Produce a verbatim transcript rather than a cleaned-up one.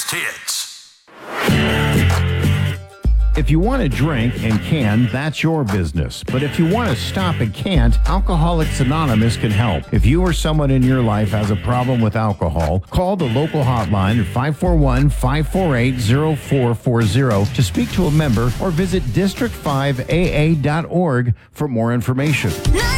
greatest hits. If you want to drink and can, that's your business. But if you want to stop and can't, Alcoholics Anonymous can help. If you or someone in your life has a problem with alcohol, call the local hotline at five four one, five four eight, zero four four zero to speak to a member or visit district five A A dot org for more information.